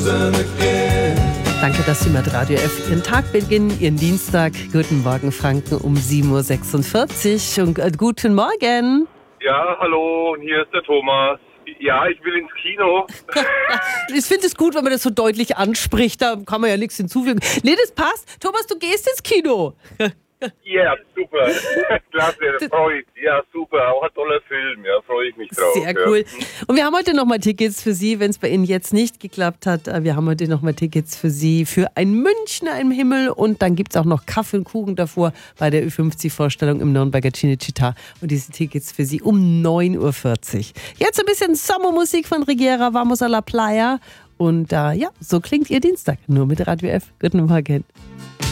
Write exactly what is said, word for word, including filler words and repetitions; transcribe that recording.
Danke, dass Sie mit Radio F Ihren Tag beginnen, Ihren Dienstag. Guten Morgen, Franken, um sieben Uhr sechsundvierzig. Und äh, guten Morgen. Ja, hallo, hier ist der Thomas. Ja, ich will ins Kino. Ich finde es gut, wenn man das so deutlich anspricht. Da kann man ja nichts hinzufügen. Nee, das passt. Thomas, du gehst ins Kino. Ja, yeah, super. Klasse, freue ich. Ja, super. Auch ein toller Film. Ja, freue ich mich drauf. Sehr cool. Ja. Und wir haben heute nochmal Tickets für Sie, wenn es bei Ihnen jetzt nicht geklappt hat. Wir haben heute nochmal Tickets für Sie für ein Münchner im Himmel. Und dann gibt es auch noch Kaffee und Kuchen davor bei der Ü fünfzig-Vorstellung im Nürnberger Cinecittà. Und diese Tickets für Sie um neun Uhr vierzig. Jetzt ein bisschen Sommermusik von Rigera, Vamos a la Playa. Und äh, ja, so klingt Ihr Dienstag. Nur mit Radio F. Guten Morgen.